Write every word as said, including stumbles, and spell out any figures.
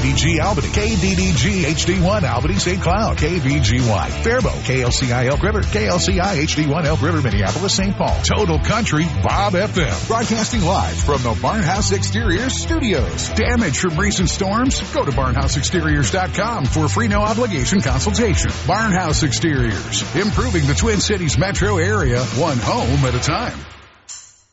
D G Albany, K D D G H D one Albany Saint Cloud, K V G Y Faribault, K L C I Elk River, K L C I H D one Elk River, Minneapolis, Saint Paul. Total Country Bob F M. Broadcasting live from the Barnhouse Exteriors studios. Damage from recent storms? Go to barnhouse exteriors dot com for a free no obligation consultation. Barnhouse Exteriors, improving the Twin Cities metro area one home at a time.